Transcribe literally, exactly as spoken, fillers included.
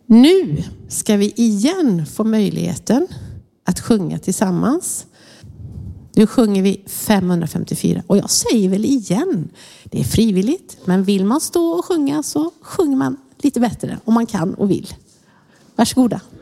Nu ska vi igen få möjligheten att sjunga tillsammans. Nu sjunger vi femhundrafemtiofyra och jag säger väl igen, det är frivilligt, men vill man stå och sjunga så sjunger man lite bättre om man kan och vill. Varsågoda.